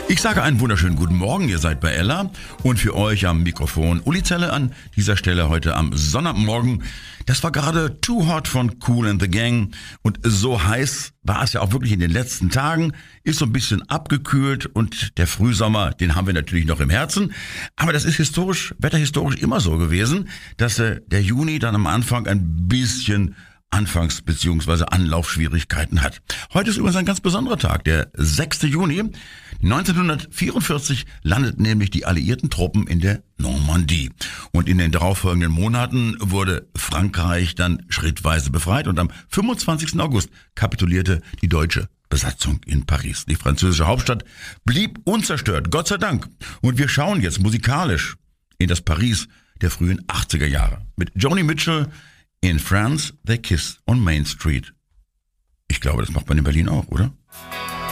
Ich sage einen wunderschönen guten Morgen, ihr seid bei Ella und für euch am Mikrofon Uli Zelle an dieser Stelle heute am Sonntagmorgen. Das war gerade Too Hot von Kool and the Gang und so heiß war es ja auch wirklich in den letzten Tagen, ist so ein bisschen abgekühlt und der Frühsommer, den haben wir natürlich noch im Herzen, aber das ist wetterhistorisch immer so gewesen, dass der Juni dann am Anfang ein bisschen Anfangs- bzw. Anlaufschwierigkeiten hat. Heute ist übrigens ein ganz besonderer Tag, der 6. Juni. 1944 landeten nämlich die alliierten Truppen in der Normandie. Und in den darauffolgenden Monaten wurde Frankreich dann schrittweise befreit und am 25. August kapitulierte die deutsche Besatzung in Paris. Die französische Hauptstadt blieb unzerstört, Gott sei Dank. Und wir schauen jetzt musikalisch in das Paris der frühen 80er Jahre. Mit Joni Mitchell in France, They Kiss on Main Street. Ich glaube, das macht man in Berlin auch, oder?